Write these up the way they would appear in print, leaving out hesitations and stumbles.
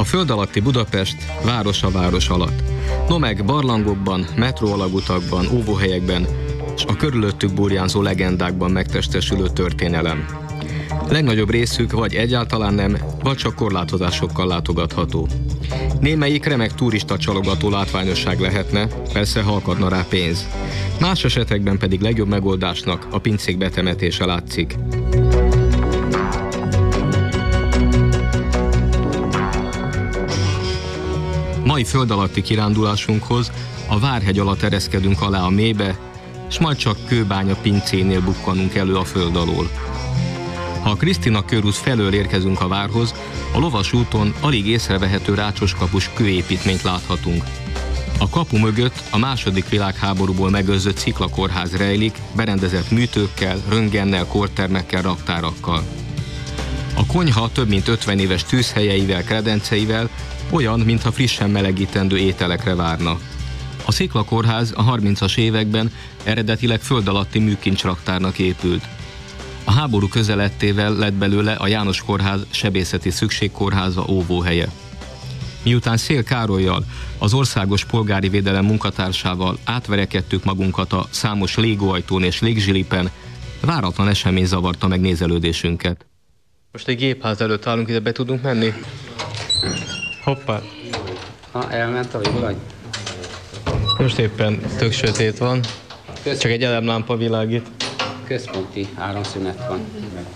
A föld alatti Budapest város a város alatt. No meg barlangokban, metróalagutakban, óvóhelyekben és a körülöttük burjánzó legendákban megtestesülő történelem. Legnagyobb részük vagy egyáltalán nem, vagy csak korlátozásokkal látogatható. Némelyik remek turista csalogató látványosság lehetne, persze ha akadna rá pénz. Más esetekben pedig legjobb megoldásnak a pincék betemetése látszik. Mai föld alatti kirándulásunkhoz a Várhegy alatt ereszkedünk alá a mélybe, s majd csak Kőbánya pincénél bukkanunk elő a föld alól. Ha a Krisztina körút felől érkezünk a várhoz, a lovas úton alig észrevehető rácsoskapus kőépítményt láthatunk. A kapu mögött a II. Világháborúból megőrzött sziklakórház rejlik, berendezett műtőkkel, röntgennel, kórtermekkel, raktárakkal. A konyha több mint 50 éves tűzhelyeivel, kredenceivel olyan, mintha frissen melegítendő ételekre várna. A sziklakórház a 30-as években eredetileg föld alatti műkincsraktárnak épült. A háború közelettével lett belőle a János Kórház sebészeti szükségkórháza óvóhelye. Miután Széll Károllyal, az Országos Polgári Védelem munkatársával átverekedtük magunkat a számos légóajtón és légzsilipen, váratlan esemény zavarta meg nézelődésünket. Most egy gépház előtt állunk, ide be tudunk menni? Hoppá! Elment a villany? Most éppen tök sötét van, csak egy elemlámpa világít. Központi áramszünet van.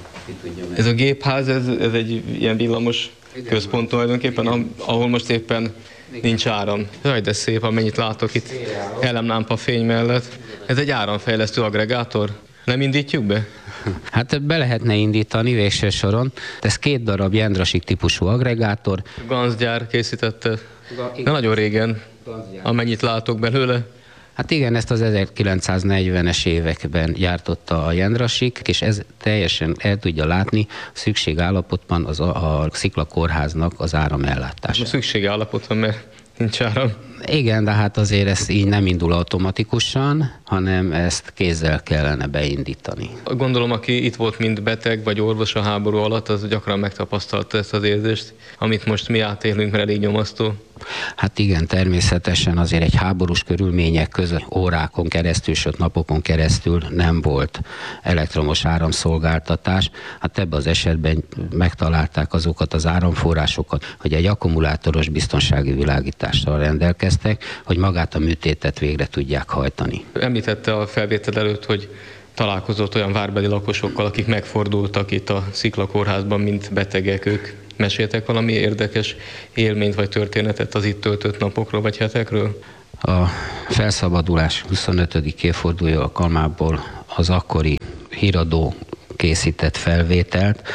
Ez a gépház, ez egy ilyen villamos központ tulajdonképpen, ahol most éppen nincs áram. Jaj, de szép, amennyit látok itt elemlámpa fény mellett. Ez egy áramfejlesztő agregátor. Nem indítjuk be? Hát be lehetne indítani végső soron. Ez 2 darab Jendrassik típusú agregátor. Ganz gyár készítette, de nagyon régen, amennyit látok belőle. Hát igen, ezt az 1940-es években gyártotta a Jendrassik, és ez teljesen el tudja látni szükségállapotban a sziklakórháznak az áramellátása. Szükségállapotban, mert nincs áram. Igen, de hát azért ez így nem indul automatikusan, hanem ezt kézzel kellene beindítani. Gondolom, aki itt volt, mint beteg vagy orvos a háború alatt, az gyakran megtapasztalta ezt az érzést, amit most mi átélünk, mert elég nyomasztó. Hát igen, természetesen azért egy háborús körülmények között órákon keresztül, sőt napokon keresztül nem volt elektromos áramszolgáltatás. Hát ebben az esetben megtalálták azokat az áramforrásokat, hogy egy akkumulátoros biztonsági világítással rendelkeztek, hogy magát a műtétet végre tudják hajtani. Említette a felvétel előtt, hogy találkozott olyan várbeli lakosokkal, akik megfordultak itt a Sziklakórházban, mint betegek. Ők meséltek valami érdekes élményt vagy történetet az itt töltött napokról vagy hetekről? A felszabadulás 25. évfordulója alkalmából az akkori híradó készített felvételt,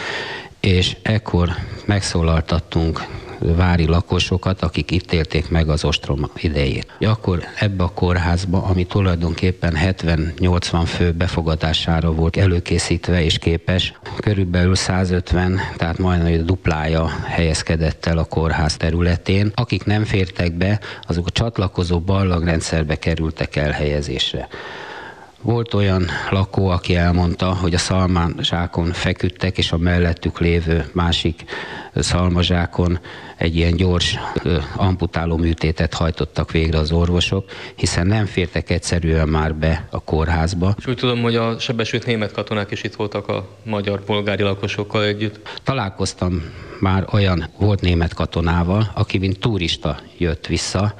és ekkor megszólaltattunk vári lakosokat, akik itt élték meg az ostrom idejét. Akkor ebbe a kórházba, ami tulajdonképpen 70-80 fő befogadására volt előkészítve és képes, körülbelül 150, tehát majdnem a duplája helyezkedett el a kórház területén. Akik nem fértek be, azok a csatlakozó barlangrendszerbe kerültek elhelyezésre. Volt olyan lakó, aki elmondta, hogy a szalmazsákon feküdtek, és a mellettük lévő másik szalmazsákon egy ilyen gyors amputáló műtétet hajtottak végre az orvosok, hiszen nem fértek egyszerűen már be a kórházba. És úgy tudom, hogy a sebesült német katonák is itt voltak a magyar polgári lakosokkal együtt. Találkoztam már olyan volt német katonával, aki mint turista jött vissza,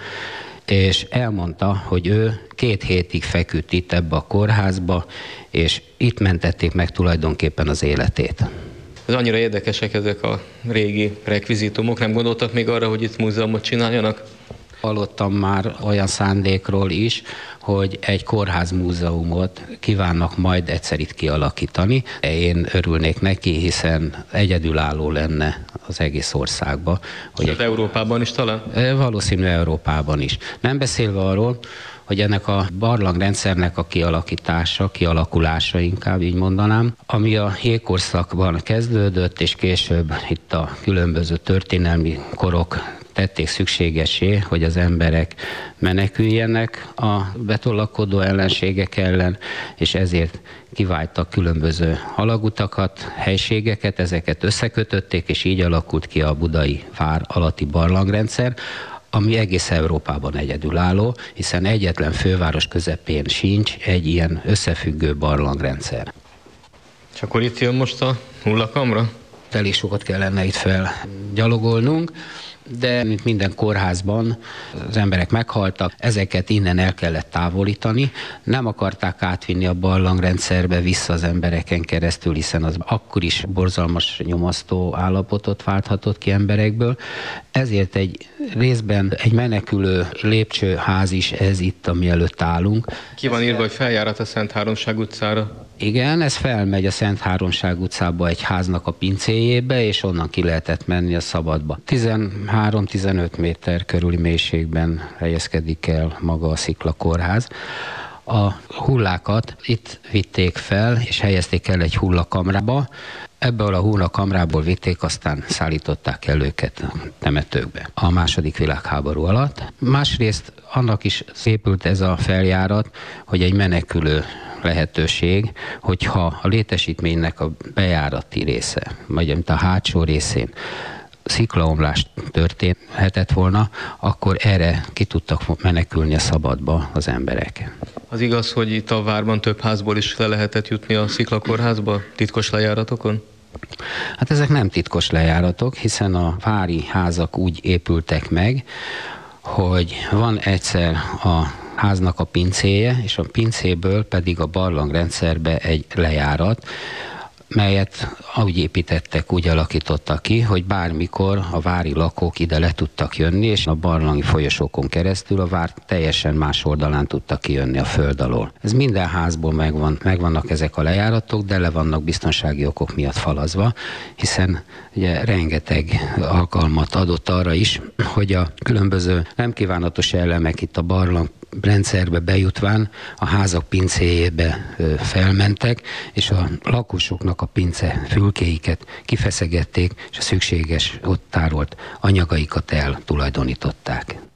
és elmondta, hogy ő 2 hétig feküdt itt ebbe a kórházba, és itt mentették meg tulajdonképpen az életét. Ez annyira érdekesek ezek a régi rekvizitumok, nem gondoltak még arra, hogy itt múzeumot csináljanak? Hallottam már olyan szándékról is, hogy egy kórházmúzeumot kívánnak majd egyszer itt kialakítani. Én örülnék neki, hiszen egyedülálló lenne az egész országban. Hogy Európában is talán? Valószínű Európában is. Nem beszélve arról, hogy ennek a barlangrendszernek a kialakulása inkább így mondanám, ami a jégkorszakban kezdődött, és később itt a különböző történelmi korok tették szükségessé, hogy az emberek meneküljenek a betolakodó ellenségek ellen, és ezért kiváltak különböző alagutakat, helységeket, ezeket összekötötték, és így alakult ki a budai vár alatti barlangrendszer, ami egész Európában egyedülálló, hiszen egyetlen főváros közepén sincs egy ilyen összefüggő barlangrendszer. És akkor itt jön most a hullakamra? Elég sokat kellene itt felgyalogolnunk, de mint minden kórházban az emberek meghaltak, ezeket innen el kellett távolítani. Nem akarták átvinni a barlangrendszerbe vissza az embereken keresztül, hiszen az akkor is borzalmas, nyomasztó állapotot válthatott ki emberekből. Ezért egy részben egy menekülő lépcsőház is ez itt, ami előtt állunk. Ki van írva, hogy feljárat a Szent Háromság utcára? Igen, ez felmegy a Szent Háromság utcába egy háznak a pincéjébe, és onnan ki lehetett menni a szabadba. 13-15 méter körüli mélységben helyezkedik el maga a sziklakórház. A hullákat itt vitték fel, és helyezték el egy hullakamrába. Ebből a hullakamrából vitték, aztán szállították el őket a temetőkbe a II. Világháború alatt. Másrészt annak is épült ez a feljárat, hogy egy menekülő lehetőség, hogyha a létesítménynek a bejárati része, vagy a hátsó részén sziklaomlás történhetett volna, akkor erre ki tudtak menekülni a szabadba az emberek. Az igaz, hogy itt a várban több házból is le lehetett jutni a sziklakórházba, titkos lejáratokon? Hát ezek nem titkos lejáratok, hiszen a vári házak úgy épültek meg, hogy van egyszer a háznak a pincéje, és a pincéből pedig a barlangrendszerbe egy lejárat, melyet úgy építettek, úgy alakítottak ki, hogy bármikor a vári lakók ide le tudtak jönni, és a barlangi folyosókon keresztül a vár teljesen más oldalán tudtak kijönni a föld alól. Ez minden házból megvannak ezek a lejáratok, de le vannak biztonsági okok miatt falazva, hiszen ugye rengeteg alkalmat adott arra is, hogy a különböző nem kívánatos elemek itt a barlang rendszerbe bejutván a házak pincéjébe felmentek, és a lakosoknak a pince fülkéiket kifeszegették, és a szükséges ott tárolt anyagaikat eltulajdonították.